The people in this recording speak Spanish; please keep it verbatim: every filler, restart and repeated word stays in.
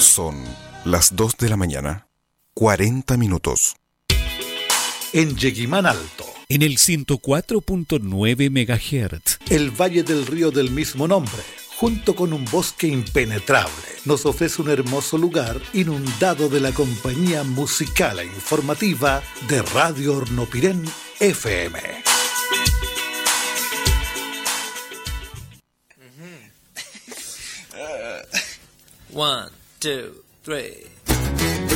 Son las dos de la mañana, cuarenta minutos. En Yeguimán Alto, en el ciento cuatro punto nueve megahertz. El Valle del Río del mismo nombre, junto con un bosque impenetrable, nos ofrece un hermoso lugar inundado de la compañía musical e informativa de Radio Hornopirén F M. One, two, three.